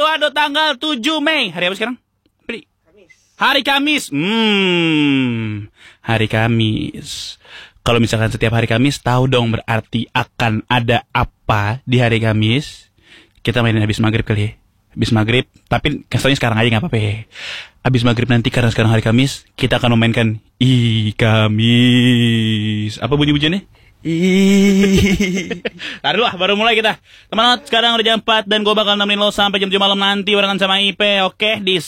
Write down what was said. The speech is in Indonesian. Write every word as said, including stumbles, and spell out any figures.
waduh tanggal tujuh Mei. Hari apa sekarang? Hari Kamis. Hmm, hari Kamis. Kalau misalkan setiap hari Kamis, tahu dong berarti akan ada apa di hari Kamis. Kita mainin habis maghrib kali ya. Habis maghrib, tapi kasarnya sekarang aja gak apa-apa ya. Habis maghrib nanti karena sekarang hari Kamis, kita akan memainkan I Kamis. Apa bunyi-bunyiannya? Ih. Taruh lah, baru mulai kita. Teman-teman, sekarang udah jam empat dan gue bakal nemenin lo sampai jam tujuh malam nanti barengan sama I P, oke? Di